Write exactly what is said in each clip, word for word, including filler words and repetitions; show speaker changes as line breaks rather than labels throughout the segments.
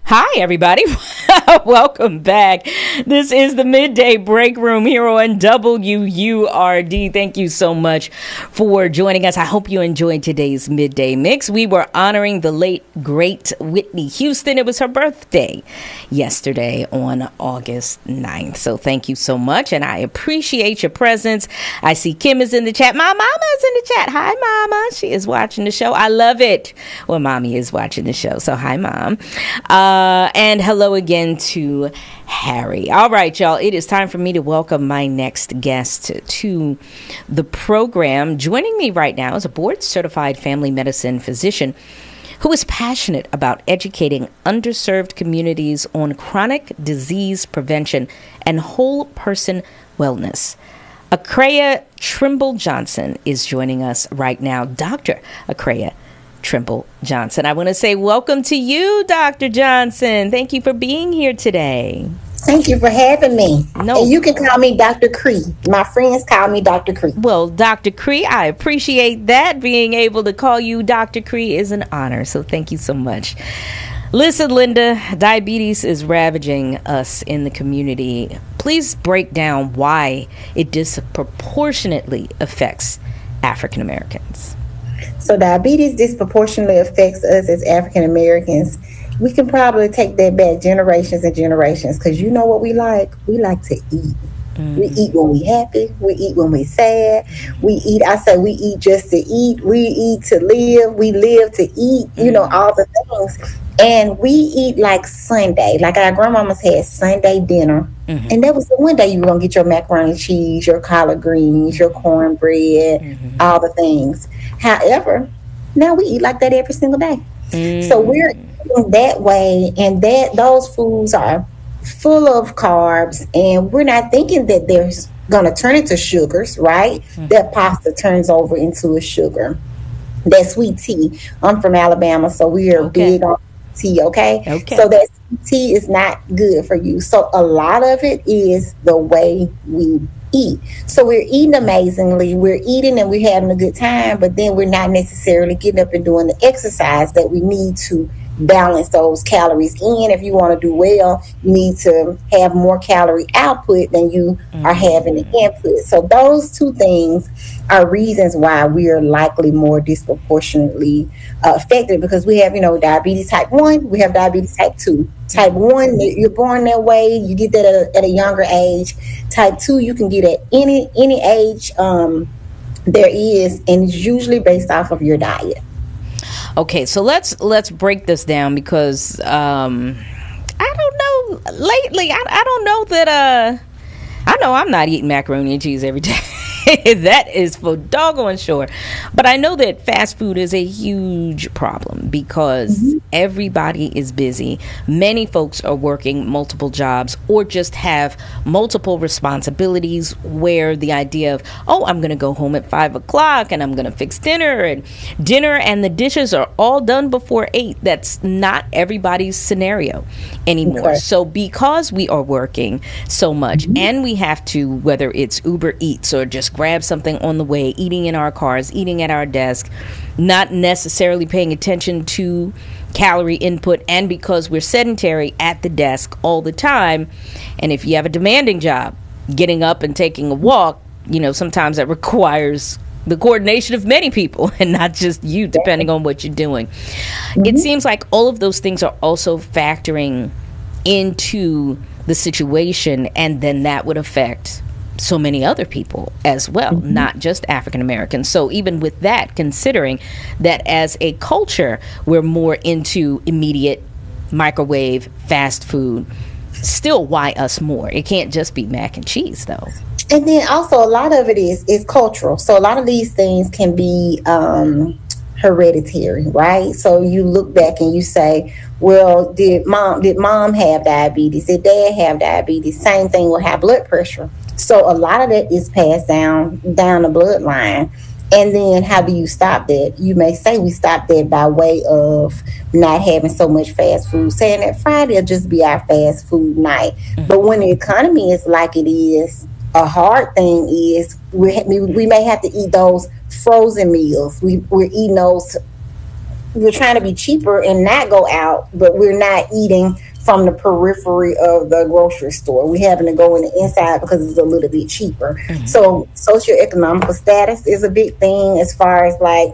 Hi, everybody. Welcome back. This is the Midday Break Room here on W U R D. Thank you so much for joining us. I hope you enjoyed today's Midday Mix. We were honoring the late, great Whitney Houston. It was her birthday yesterday on August ninth. So thank you so much, and I appreciate your presence. I see Kim is in the chat. My mama is in the chat. Hi, Mama. She is watching the show. I love it when Mommy is watching the show. So hi, Mom. Uh, Uh, and hello again to Harry. All right, y'all. It is time for me to welcome my next guest to the program. Joining me right now is a board-certified family medicine physician who is passionate about educating underserved communities on chronic disease prevention and whole person wellness. Akreya Trimble Johnson is joining us right now. Doctor Akreya Trimble Johnson. I want to say welcome to you, Doctor Johnson. Thank you for being here today.
Thank you for having me. No. And you can call me Doctor Cree. My friends call me Doctor Cree.
Well, Doctor Cree, I appreciate that. Being able to call you Doctor Cree is an honor. So thank you so much. Listen, Linda, diabetes is ravaging us in the community. Please break down why it disproportionately affects African Americans.
So diabetes disproportionately affects us as African Americans. We can probably take that back generations and generations, because you know what we like? We like to eat. Mm-hmm. We eat when we happy. We eat when we sad. We eat, I say we eat just to eat. We eat to live. We live to eat, you know, all the things. And we eat like Sunday. Like our grandmamas had Sunday dinner. Mm-hmm. And that was the one day you were going to get your macaroni and cheese, your collard greens, your cornbread, mm-hmm. all the things. However, now we eat like that every single day. Mm. So we're eating that way, and that those foods are full of carbs, and we're not thinking that they're going to turn into sugars, right? Mm. That pasta turns over into a sugar. That sweet tea. I'm from Alabama, so we are okay. big on tea, okay? okay? So that tea is not good for you. So a lot of it is the way we eat. So we're eating amazingly, we're eating and we're having a good time, but then we're not necessarily getting up and doing the exercise that we need to balance those calories in. If you want to do well, you need to have more calorie output than you mm-hmm. are having in input. So those two things are reasons why we are likely more disproportionately uh, affected, because we have, you know, diabetes type one, we have diabetes type two. Type one, you're born that way, you get that at a, at a younger age. Type two, you can get at any any age um, there is, and it's usually based off of your diet.
Okay, so let's let's break this down, because um, I don't know. Lately, I, I don't know that. Uh, I know I'm not eating macaroni and cheese every day. That is for doggone sure. But I know that fast food is a huge problem, because mm-hmm. everybody is busy. Many folks are working multiple jobs or just have multiple responsibilities, where the idea of, oh, I'm going to go home at five o'clock and I'm going to fix dinner, and dinner and the dishes are all done before eight. That's not everybody's scenario anymore. Okay. So because we are working so much mm-hmm. and we have to, whether it's Uber Eats or just grab something on the way, eating in our cars, eating at our desk, not necessarily paying attention to calorie input, and because we're sedentary at the desk all the time. And if you have a demanding job, getting up and taking a walk, you know, sometimes that requires the coordination of many people and not just you, depending on what you're doing. Mm-hmm. It seems like all of those things are also factoring into the situation, and then that would affect so many other people as well, mm-hmm. not just African Americans. So even with that, considering that as a culture, we're more into immediate microwave fast food, still, why us more? It can't just be mac and cheese, though.
And then also a lot of it is is cultural. So a lot of these things can be um, hereditary, right? So you look back and you say, well, did mom did mom have diabetes? Did dad have diabetes? Same thing with high blood pressure. So a lot of that is passed down down the bloodline. And then how do you stop that? You may say we stop that by way of not having so much fast food, saying that Friday will just be our fast food night. Mm-hmm. But when the economy is like it is, a hard thing is we we may have to eat those frozen meals. We, we're eating those we're trying to be cheaper and not go out, but we're not eating from the periphery of the grocery store. We having to go in the inside because it's a little bit cheaper. Mm-hmm. So socioeconomic status is a big thing as far as like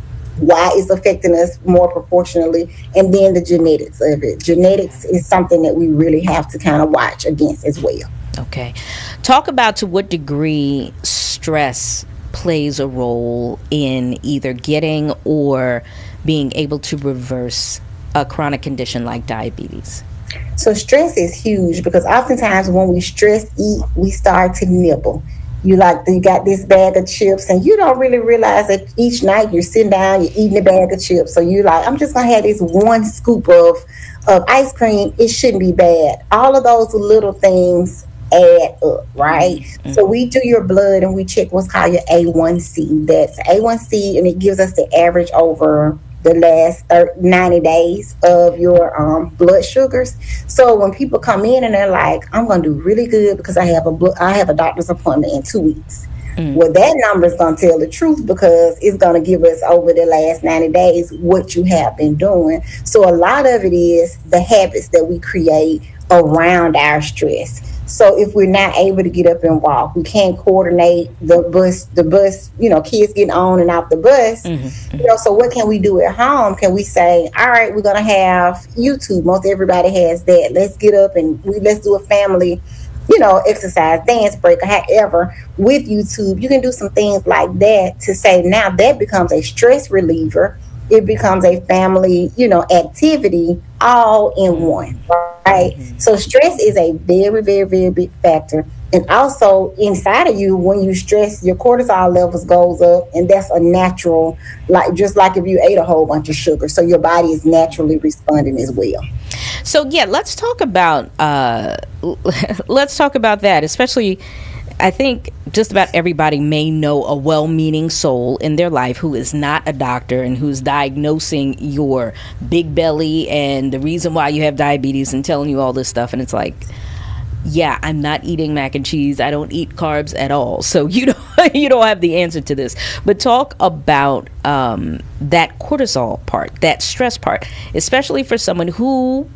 why it's affecting us more proportionally, and then the genetics of it. Genetics is something that we really have to kind of watch against as well.
Okay. Talk about to what degree stress plays a role in either getting or being able to reverse a chronic condition like diabetes.
So stress is huge because oftentimes when we stress eat, we start to nibble. You like you got this bag of chips and you don't really realize that each night you're sitting down, you're eating a bag of chips. So you're like, I'm just gonna have this one scoop of of ice cream. It shouldn't be bad. All of those little things add up, right? Mm-hmm. So we do your blood and we check what's called your A one C. That's A one C, and it gives us the average over the last thirty, ninety days of your um, blood sugars. So when people come in and they're like, I'm going to do really good because I have a blo- I have a doctor's appointment in two weeks. Mm. Well, that number is going to tell the truth because it's going to give us over the last ninety days what you have been doing. So a lot of it is the habits that we create around our stress. So if we're not able to get up and walk, we can't coordinate the bus, the bus, you know, kids getting on and off the bus. Mm-hmm. You know, so what can we do at home? Can we say, all right, we're going to have YouTube. Most everybody has that. Let's get up and we, let's do a family, you know, exercise, dance break, or however, with YouTube. You can do some things like that to say now that becomes a stress reliever. It becomes a family, you know, activity all in one, right? Mm-hmm. So stress is a very, very, very big factor. And also inside of you, when you stress, your cortisol levels goes up, and that's a natural, like just like if you ate a whole bunch of sugar. So your body is naturally responding as well.
So yeah, let's talk about uh, let's talk about that, especially. I think just about everybody may know a well-meaning soul in their life who is not a doctor and who's diagnosing your big belly and the reason why you have diabetes and telling you all this stuff. And it's like, yeah, I'm not eating mac and cheese. I don't eat carbs at all. So you don't, you don't have the answer to this. But talk about um, that cortisol part, that stress part, especially for someone who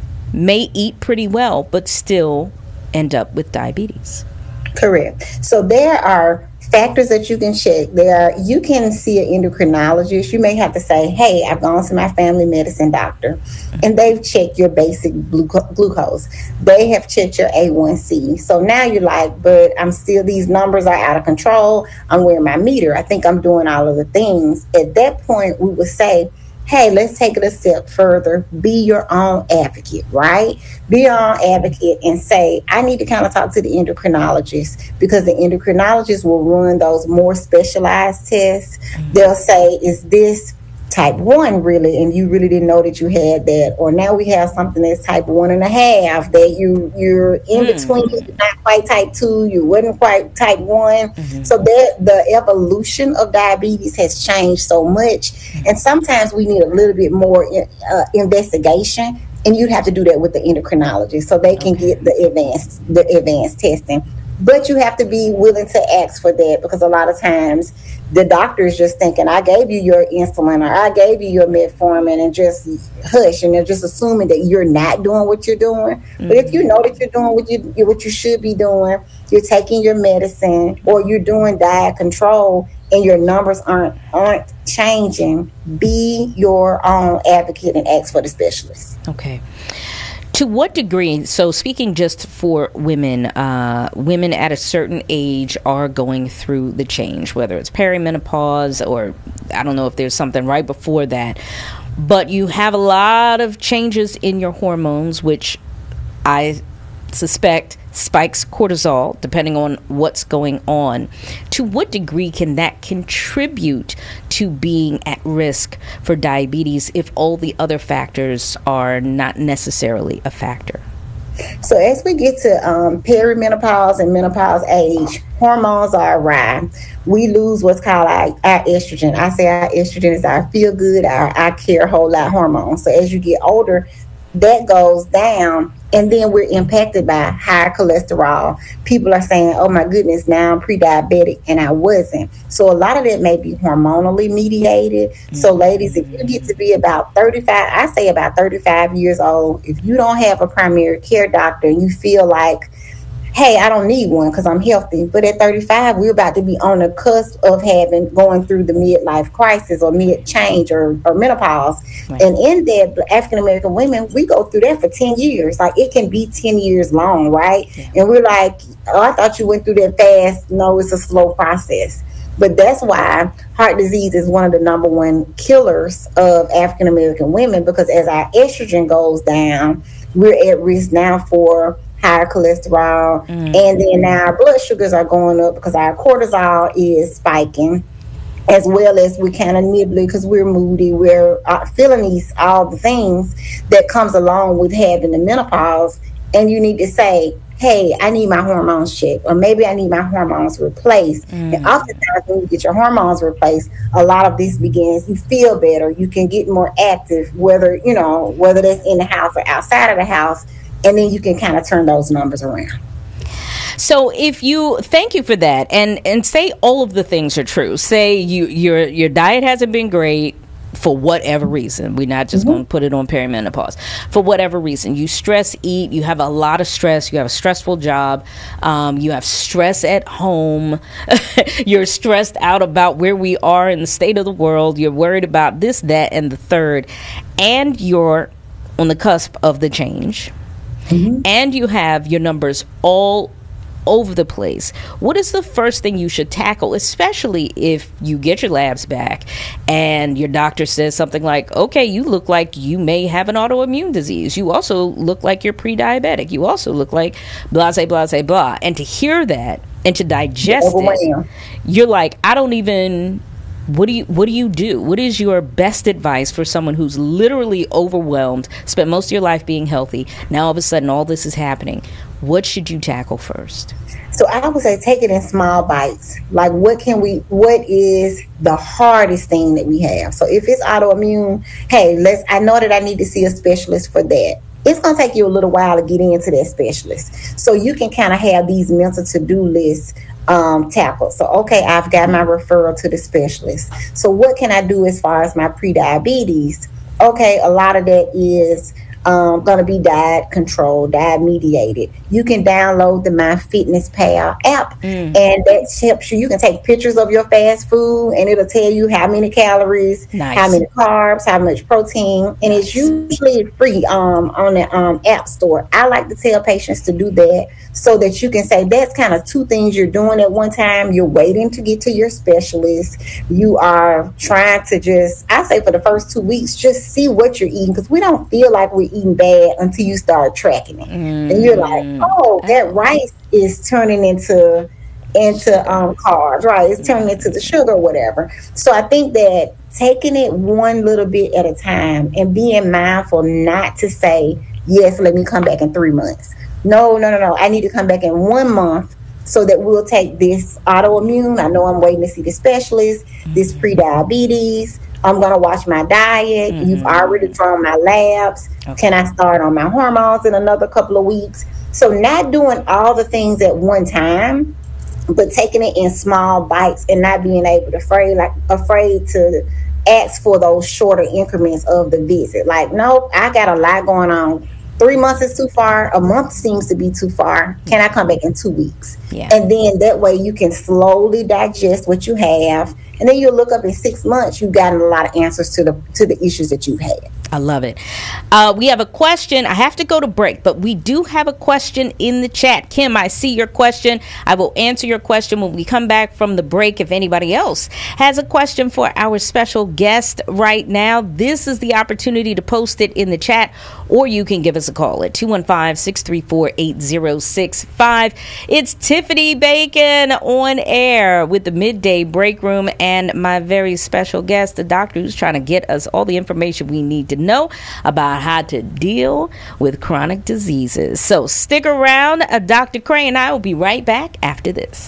may eat pretty well but still end up with diabetes.
Correct. So there are factors that you can check. There are, you can see an endocrinologist. You may have to say, hey, I've gone to my family medicine doctor and they've checked your basic gluco- glucose. They have checked your A one C. So now you're like, but I'm still, these numbers are out of control. I'm wearing my meter. I think I'm doing all of the things. At that point, we would say, hey, let's take it a step further. Be your own advocate, right? Be your own advocate and say, I need to kind of talk to the endocrinologist, because the endocrinologist will run those more specialized tests. Mm-hmm. They'll say, is this type one really, and you really didn't know that you had that, or now we have something that's type one and a half that you you're in mm. between, you're not quite type two, you wasn't quite type one. Mm-hmm. So that the evolution of diabetes has changed so much, mm-hmm. and sometimes we need a little bit more uh, investigation, and you'd have to do that with the endocrinologist so they can okay. get the advanced the advanced testing. But you have to be willing to ask for that, because a lot of times the doctor is just thinking, I gave you your insulin or I gave you your metformin, and just hush, and they're just assuming that you're not doing what you're doing. Mm-hmm. But if you know that you're doing what you what you should be doing, you're taking your medicine or you're doing diet control and your numbers aren't aren't changing, be your own advocate and ask for the specialist.
Okay. To what degree, so speaking just for women, uh, women at a certain age are going through the change, whether it's perimenopause or I don't know if there's something right before that, but you have a lot of changes in your hormones, which I suspect spikes cortisol depending on what's going on. To what degree can that contribute to being at risk for diabetes if all the other factors are not necessarily a factor?
So as we get to um, perimenopause and menopause age, hormones are awry. We lose what's called our, our estrogen. I say our estrogen is our feel good, our I care a whole lot hormone. So as you get older, that goes down, And then we're impacted by higher cholesterol. People are saying, oh my goodness, now I'm pre-diabetic, and I wasn't. So a lot of that may be hormonally mediated. Mm-hmm. So ladies, if you get to be about thirty-five, I say about thirty-five years old, if you don't have a primary care doctor and you feel like, hey, I don't need one because I'm healthy. But at thirty-five, we're about to be on the cusp of having, going through the midlife crisis or mid-change or, or menopause. Right. And in that, African-American women, we go through that for ten years. Like, it can be ten years long, right? Yeah. And we're like, oh, I thought you went through that fast. No, it's a slow process. But that's why heart disease is one of the number one killers of African-American women, because as our estrogen goes down, we're at risk now for higher cholesterol, mm-hmm. and then now our blood sugars are going up because our cortisol is spiking, as well as we kind of nibbly because we're moody, we're uh, feeling these, all the things that comes along with having the menopause. And you need to say, hey, I need my hormones checked, or maybe I need my hormones replaced. Mm. And oftentimes when you get your hormones replaced, a lot of this begins, you feel better, you can get more active, whether, you know, whether that's in the house or outside of the house. And then you can kind of turn those numbers around.
So if you, thank you for that. And and say all of the things are true. Say you your your diet hasn't been great for whatever reason. We're not just mm-hmm. going to put it on perimenopause. For whatever reason, you stress eat, you have a lot of stress, you have a stressful job, um, you have stress at home, you're stressed out about where we are in the state of the world, you're worried about this, that, and the third, and you're on the cusp of the change. Mm-hmm. And you have your numbers all over the place. What is the first thing you should tackle, especially if you get your labs back and your doctor says something like, okay, you look like you may have an autoimmune disease. You also look like you're pre-diabetic. You also look like blah, blah, blah, blah. And to hear that and to digest it, you're like, I don't even... What do you what do you do? What is your best advice for someone who's literally overwhelmed, spent most of your life being healthy, now all of a sudden all this is happening? What should you tackle first?
So I would say take it in small bites. Like, what can we, what is the hardest thing that we have? So if it's autoimmune, hey, let's, I know that I need to see a specialist for that. It's going to take you a little while to get into that specialist. So you can kind of have these mental to-do lists um, tackled. So, okay, I've got my referral to the specialist. So what can I do as far as my pre-diabetes? Okay, a lot of that is um, going to be diet controlled, diet mediated. You can download the MyFitnessPal app, mm. and that helps you. You can take pictures of your fast food, and it'll tell you how many calories, nice. How many carbs, how much protein, and nice. It's usually free um, on the um, app store. I like to tell patients to do that so that you can say that's kind of two things you're doing at one time. You're waiting to get to your specialist. You are trying to just, I say for the first two weeks, just see what you're eating, because we don't feel like we're eating bad until you start tracking it. Mm. And you're like, oh, that rice is turning into into um, carbs, right? It's turning into the sugar or whatever. So I think that taking it one little bit at a time and being mindful not to say, yes, let me come back in three months. No, no, no, no. I need to come back in one month so that we'll take this autoimmune. I know I'm waiting to see the specialist, this pre-diabetes. I'm going to watch my diet. Mm-hmm. You've already drawn my labs. Okay. Can I start on my hormones in another couple of weeks? So not doing all the things at one time, but taking it in small bites and not being able to afraid, like afraid to ask for those shorter increments of the visit. Like, nope, I got a lot going on. Three months is too far. A month seems to be too far. Can I come back in two weeks? Yeah. And then that way you can slowly digest what you have. And then you'll look up in six months, you've gotten a lot of answers to the to the issues that you've had.
I love it. Uh, we have a question. I have to go to break, but we do have a question in the chat. Kim, I see your question. I will answer your question when we come back from the break. If anybody else has a question for our special guest right now, this is the opportunity to post it in the chat, or you can give us a call at two one five, six three four, eight zero six five. It's Tiffany Bacon on air with the Midday Break Room and my very special guest, the doctor who's trying to get us all the information we need to know about how to deal with chronic diseases. So stick around. uh, Doctor Cray and I will be right back after this.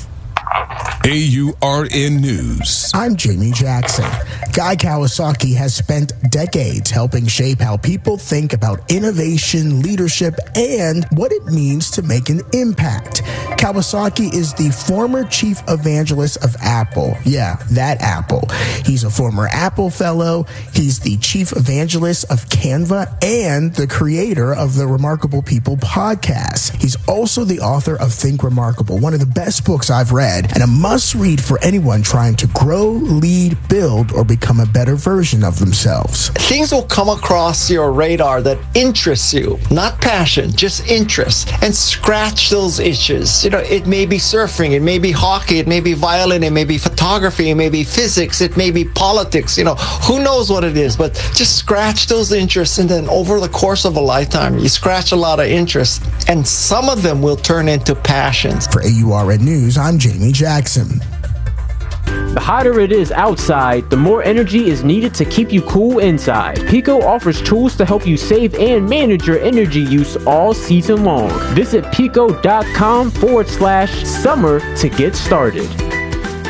A U R N News.
I'm Jamie Jackson. Guy Kawasaki has spent decades helping shape how people think about innovation, leadership, and what it means to make an impact. Kawasaki is the former chief evangelist of Apple. Yeah, that Apple. He's a former Apple fellow. He's the chief evangelist of Canva and the creator of the Remarkable People podcast. He's also the author of Think Remarkable, one of the best books I've read, and a must read for anyone trying to grow, lead, build, or become a better version of themselves.
Things will come across your radar that interests you, not passion, just interest, and scratch those itches. You know, it may be surfing, it may be hockey, it may be violin, it may be photography, it may be physics, it may be politics, you know, who knows what it is, but just scratch those interests, and then over the course of a lifetime, you scratch a lot of interests, and some of them will turn into passions.
For A U R N News, I'm Jamie Jackson.
The hotter it is outside, the more energy is needed to keep you cool inside. Pico offers tools to help you save and manage your energy use all season long. Visit pico.com forward slash summer to get started.